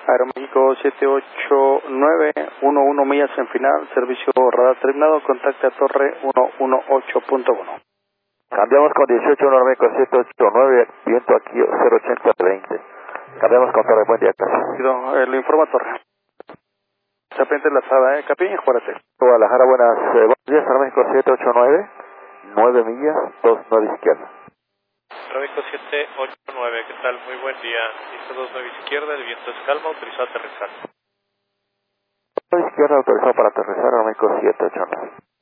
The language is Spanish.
Aeroméxico 789, 11 millas en final, servicio radar terminado, contacte a torre 118.1. Cambiamos con 18 Aeroméxico 789, viento aquí 08020. Cambiamos con torre, buen día, casi. Le informa torre. Serpiente enlazada, Capiña, acuérdate. Guadalajara, buenos días, Aeroméxico 789, 9 millas, 29 izquierda. Aeroméxico 789, ¿qué tal? Muy buen día. Listo 29 izquierda, el viento es calma, autorizado a aterrizar. 29 izquierda, autorizado para aterrizar, Aeroméxico 789.